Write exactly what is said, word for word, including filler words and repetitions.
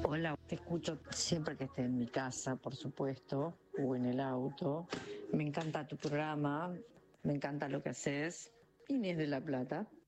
Hola, te escucho siempre que esté en mi casa, por supuesto, o en el auto. Me encanta tu programa, me encanta lo que haces. Inés de La Plata.